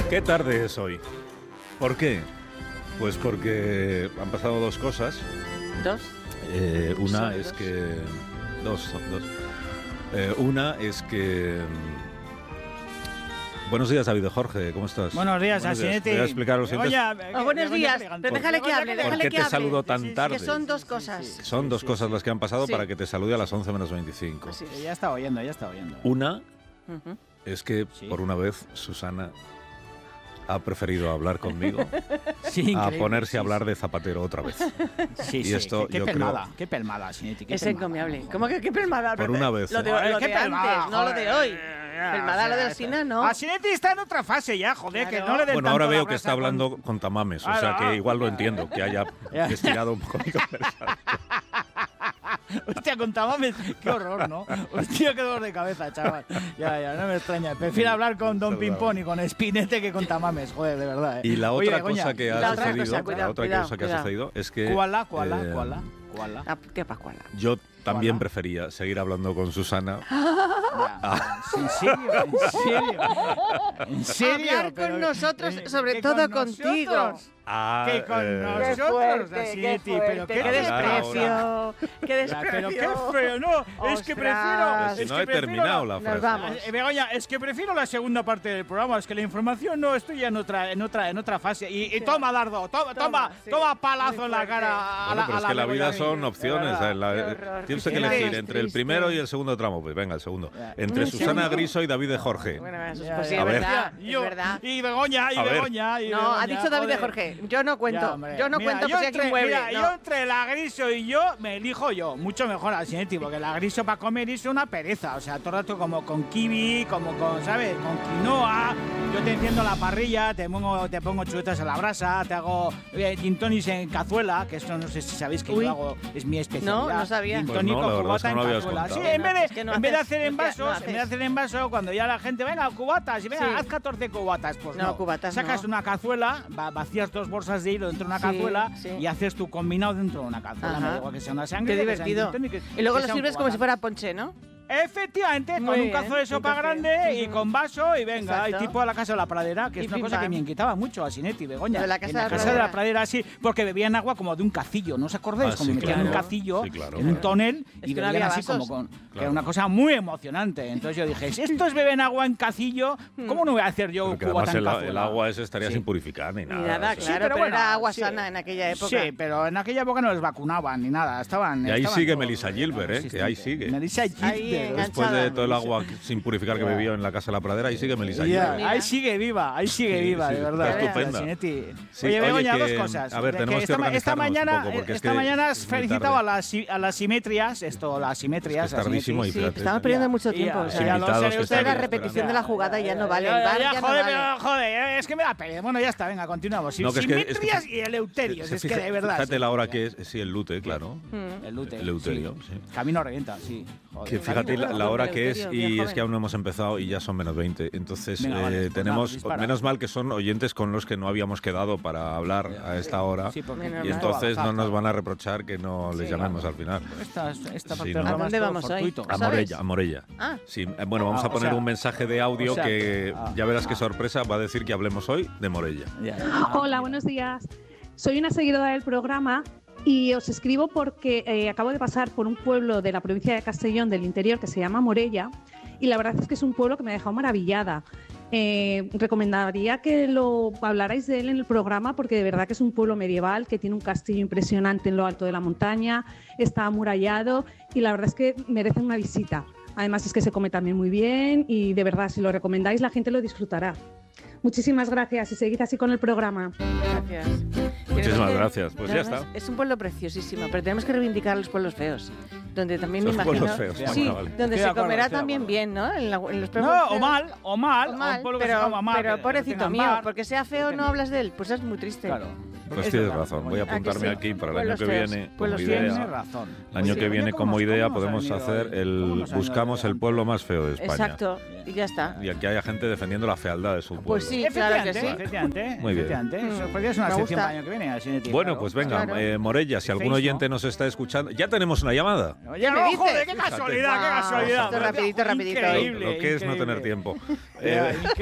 ¿Qué tarde es hoy? ¿Por qué? Pues porque han pasado dos cosas. ¿Dos? Una es que... Dos. Una es que... Buenos días, David de Jorge, ¿cómo estás? Buenos días, Asinetti. Voy a explicar lo siguiente. Buenos días, pero déjale que hable, ¿Por qué te saludo tan tarde? Que son dos cosas. Son dos cosas las que han pasado para que te salude a las 11 menos 25. Sí, ya está oyendo. Una es que, por una vez, Susana ha preferido hablar conmigo a ponerse a hablar de Zapatero otra vez. Sí, y esto qué yo pelmada, creo... qué pelmada, Asinetti. Es encomiable. ¿Cómo que qué pelmada? Por una vez. Lo de antes, no lo de hoy. Pelmada lo del Sina, ¿no? Asinetti está en otra fase ya, joder, que no le den Bueno, ahora tanto veo la que está brasa hablando con tamames, o sea que igual lo entiendo, que haya estirado un poco mi conversación. Hostia, con tamames, qué horror, ¿no? Hostia, qué dolor de cabeza, chaval. Ya, no me extraña. Prefiero hablar con Don Pimpón y con Spinete que con tamames, joder, de verdad. Y la otra cosa que ha sucedido, sucedido es que... ¿Cuál? ¿Qué pascuala? Yo también prefería seguir hablando con Susana. ¿En serio? Hablar con nosotros, sobre todo contigo. Que con nosotros, Asinetti. Pero qué desprecio. Qué desprecio. Pero qué feo, no. Es que prefiero. Si no he terminado la frase. Nos vamos. Begoña, es que prefiero la segunda parte del programa. Es que la información no, estoy ya en otra fase. Y toma, Dardo, toma palazo en la cara. Bueno, pero es que la vida son opciones. Tienes que elegir entre el primero y el segundo tramo. Pues venga, el segundo. Entre Susana Griso y David de Jorge. Bueno, eso es posible, es verdad. Y Begoña. No, ha dicho David de Jorge. Yo no cuento. Yo no cuento que sea quien mueve. Mira, yo entre la Griso y yo me elijo yo. Mucho mejor, Asinetti, porque la Griso para comer es una pereza. O sea, todo el rato como con kiwi, como con, ¿sabes? Con quinoa. Yo te enciendo la parrilla, te pongo chuletas a la brasa, te hago gin tonics en cazuela, que esto no sé si sabéis que yo hago, es mi especialidad. No sabía. Gin Pues tonic no, con la verdad es cubata que no en habías cazuela. contado. Sí, en vez de hacer en vasos, cuando ya la gente, venga, cubatas, y venga, haz 14 cubatas. Pues no, cubatas sacas una cazuela, vacías 2 bolsas de hilo dentro de una cazuela y haces tu combinado dentro de una cazuela. Me digo que sea una sangre. Qué divertido. Y luego lo sirves como si fuera ponche, ¿no? Efectivamente, con un cazo de sopa grande y con vaso y venga, y tipo a la Casa de la Pradera, que es una cosa que me inquietaba mucho, Asinetti, Begoña. En la Casa de la Pradera, sí, porque bebían agua como de un cacillo, ¿no os acordáis? Como metían un cacillo en un tonel y bebían así como que era una cosa muy emocionante. Entonces yo dije, si estos beben agua en cacillo, ¿cómo no voy a hacer yo un cubata en cazuela? El agua ese estaría sin purificar ni nada. Ni nada, claro, pero bueno, era agua sana en aquella época. Sí, pero en aquella época no les vacunaban ni nada. Y ahí sigue Melissa Gilbert, que ahí sigue. Melissa Gilbert. Después de todo el agua sin purificar que bebió en la Casa de la Pradera, ahí sigue Melissa Gilbert. Ahí sigue viva, de verdad. Está estupenda. Oye, Begoña, dos cosas. A ver, tenemos que organizarnos un poco, esta mañana has felicitado a las simetrías, es tardísimo y fíjate. Estamos perdiendo mucho tiempo. La repetición de la jugada ya no vale. Joder, es que me da pena. Bueno, ya está, venga, continuamos. Simetrías y eleuterios, es que de verdad. Fíjate la hora que es, sí, el lute, claro. El lute. Eleuterio, sí. Camino revienta, sí. Que fíjate la hora que es y es que aún no hemos empezado y ya son menos 20. Entonces tenemos, menos mal que son oyentes con los que no habíamos quedado para hablar a esta hora y entonces no nos van a reprochar que no les llamemos al final. ¿A dónde vamos hoy? A Morella. Sí, bueno, vamos a poner un mensaje de audio que ya verás qué sorpresa va a decir que hablemos hoy de Morella. Hola, buenos días. Soy una seguidora del programa y os escribo porque acabo de pasar por un pueblo de la provincia de Castellón del interior que se llama Morella y la verdad es que es un pueblo que me ha dejado maravillada. Recomendaría que lo hablarais de él en el programa porque de verdad que es un pueblo medieval que tiene un castillo impresionante en lo alto de la montaña, está amurallado y la verdad es que merecen una visita. Además es que se come también muy bien y de verdad si lo recomendáis la gente lo disfrutará. Muchísimas gracias y seguid así con el programa. Gracias. Muchísimas gracias. Pues ya está. Es un pueblo preciosísimo, pero tenemos que reivindicar los pueblos feos. Donde también me imagino. Pueblos feos. Sí, donde se comerá también bien, ¿no? En los pueblos feos. O mal. Pero pobrecito mío, porque sea feo no hablas de él. Pues es muy triste. Claro. Pues tienes razón. Voy a apuntarme aquí para el año que viene como idea. El año que viene como idea podemos hacer buscamos el pueblo más feo de España. Exacto. Y ya está. Y aquí haya gente defendiendo la fealdad de su pueblo. Pues sí, claro que sí. Muy bien. Eso podría ser una sección para el año que viene. Bueno, pues venga, Morella, si algún oyente nos está escuchando, ya tenemos una llamada. Oye, joder, qué casualidad. Esto rapidito. Lo que es no tener tiempo.